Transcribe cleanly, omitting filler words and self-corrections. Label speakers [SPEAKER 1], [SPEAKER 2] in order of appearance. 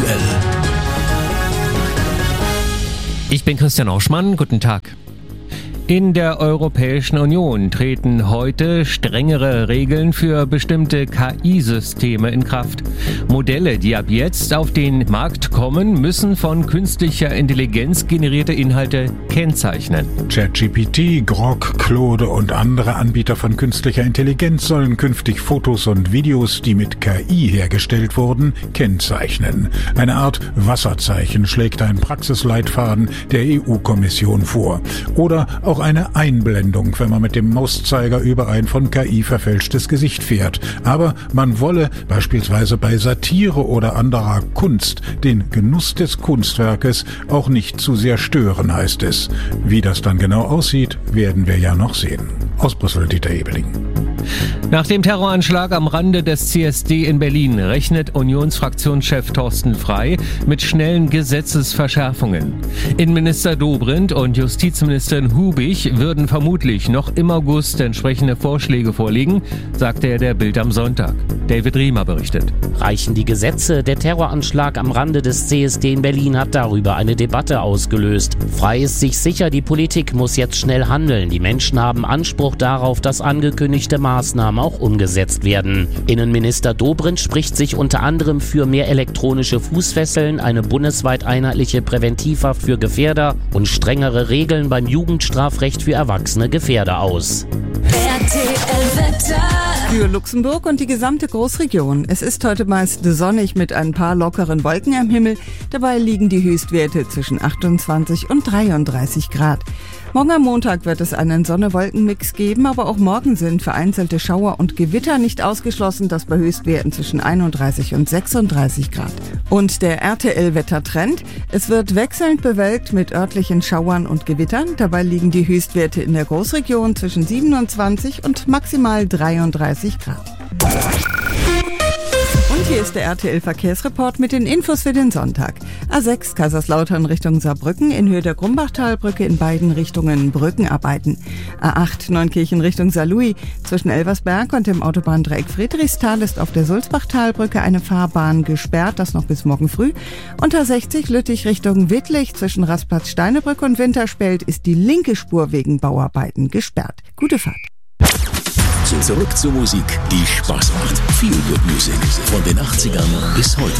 [SPEAKER 1] aktuell.
[SPEAKER 2] Ich bin Christian Oschmann, guten Tag. In der Europäischen Union treten heute strengere Regeln für bestimmte KI-Systeme in Kraft. Modelle, die ab jetzt auf den Markt kommen, müssen von künstlicher Intelligenz generierte Inhalte kennzeichnen.
[SPEAKER 3] ChatGPT, Grok, Claude und andere Anbieter von künstlicher Intelligenz sollen künftig Fotos und Videos, die mit KI hergestellt wurden, kennzeichnen. Eine Art Wasserzeichen schlägt ein Praxisleitfaden der EU-Kommission vor. Oder auch eine Einblendung, wenn man mit dem Mauszeiger über ein von KI verfälschtes Gesicht fährt. Aber man wolle beispielsweise bei Satire oder anderer Kunst den Genuss des Kunstwerkes auch nicht zu sehr stören, heißt es. Wie das dann genau aussieht, werden wir ja noch sehen. Aus Brüssel, Dieter Ebeling.
[SPEAKER 2] Nach dem Terroranschlag am Rande des CSD in Berlin rechnet Unionsfraktionschef Thorsten Frey mit schnellen Gesetzesverschärfungen. Innenminister Dobrindt und Justizministerin Hubig würden vermutlich noch im August entsprechende Vorschläge vorlegen, sagte er der Bild am Sonntag. David Riemer berichtet.
[SPEAKER 4] Reichen die Gesetze? Der Terroranschlag am Rande des CSD in Berlin hat darüber eine Debatte ausgelöst. Frey ist sich sicher, die Politik muss jetzt schnell handeln. Die Menschen haben Anspruch darauf, dass angekündigte Maßnahmen auch umgesetzt werden. Innenminister Dobrindt spricht sich unter anderem für mehr elektronische Fußfesseln, eine bundesweit einheitliche Präventivhaft für Gefährder und strengere Regeln beim Jugendstrafrecht für erwachsene Gefährder aus.
[SPEAKER 5] Für Luxemburg und die gesamte Großregion. Es ist heute meist sonnig mit ein paar lockeren Wolken am Himmel. Dabei liegen die Höchstwerte zwischen 28 und 33 Grad. Morgen am Montag wird es einen Sonne-Wolken-Mix geben, aber auch morgen sind vereinzelte Schauer und Gewitter nicht ausgeschlossen, das bei Höchstwerten zwischen 31 und 36 Grad. Und der RTL-Wettertrend: Es wird wechselnd bewölkt mit örtlichen Schauern und Gewittern. Dabei liegen die Höchstwerte in der Großregion zwischen 27 und maximal 33 Grad. Und hier ist der RTL-Verkehrsreport mit den Infos für den Sonntag. A6 Kaiserslautern Richtung Saarbrücken, in Höhe der Grumbachtalbrücke in beiden Richtungen Brückenarbeiten. A8 Neunkirchen Richtung Saarlouis, zwischen Elversberg und dem Autobahndreieck Friedrichsthal ist auf der Sulzbachtalbrücke eine Fahrbahn gesperrt, das noch bis morgen früh. Und A60 Lüttich Richtung Wittlich, zwischen Rastplatz Steinebrücke und Winterspelt ist die linke Spur wegen Bauarbeiten gesperrt. Gute Fahrt.
[SPEAKER 1] Zurück zur Musik, die Spaß macht. Feel Good Music von den 80ern bis heute.